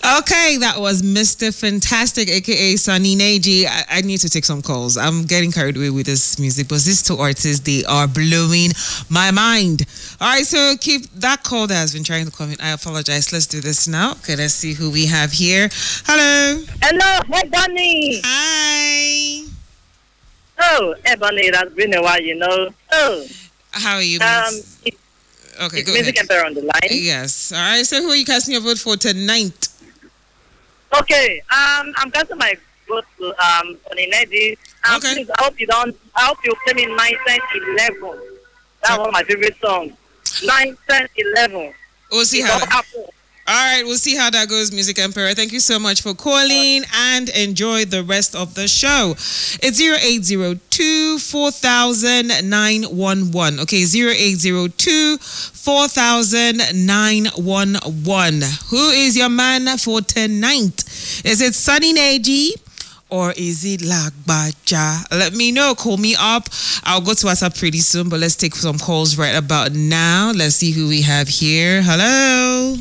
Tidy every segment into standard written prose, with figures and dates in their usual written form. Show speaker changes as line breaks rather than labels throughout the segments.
Okay, that was Mr. Fantastic, aka Sunny Neji. I need to take some calls. I'm getting carried away with this music, but these two artists, they are blowing my mind. All right, so keep that call that has been trying to come in. I apologize. Let's do this now. Okay, let's see who we have here. Hello.
Hello, hey Bonnie.
Hi.
Oh, hey Bonnie, it has been a while, you know. Oh.
How are you, Okay,
it's
go
Music
ahead.
Emperor on the line.
Yes. All right, so who are you casting your vote for tonight?
Okay, I'm casting my vote to Sunny Neji.
Okay.
Please, I hope you play me 9, 10, 11. That's one of my favorite songs. 9, 10, 11.
We'll see
It's
how.
all Apple.
All right, we'll see how that goes, Music Emperor. Thank you so much for calling and enjoy the rest of the show. It's 0802 4000 911. Okay, 0802 4000 911. Who is your man for tonight? Is it Sunny Neji? Or is it Lagbaja? Let me know. Call me up. I'll go to WhatsApp pretty soon, but let's take some calls right about now. Let's see who we have here. Hello.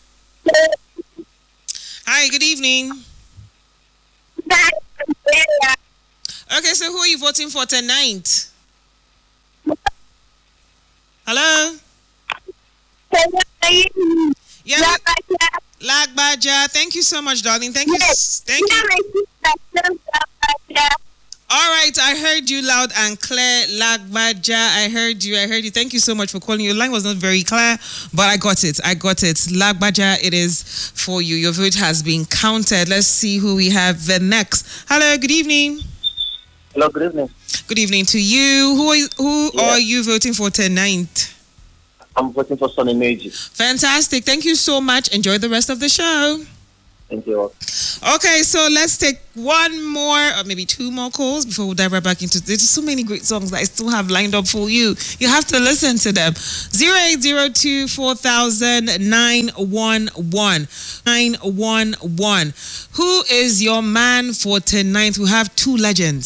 Hi, good evening. Okay, so who are you voting for tonight? Hello? Yeah, Lagbaja. Thank you so much, darling. Thank you. Thank you. All right, I heard you loud and clear, Lagbaja. I heard you. Thank you so much for calling. Your line was not very clear, but I got it. Lagbaja, it is for you. Your vote has been counted. Let's see who we have next. Hello, good evening.
Hello, good evening.
Good evening to you. Who are you voting for tonight?
I'm voting for Sunny Neji.
Fantastic. Thank you so much. Enjoy the rest of the show.
Thank you.
Okay, so let's take one more or maybe two more calls before we dive right back into. There's so many great songs that I still have lined up for you. You have to listen to them. 0802 4000 911 911. Who is your man for tonight? We have two legends.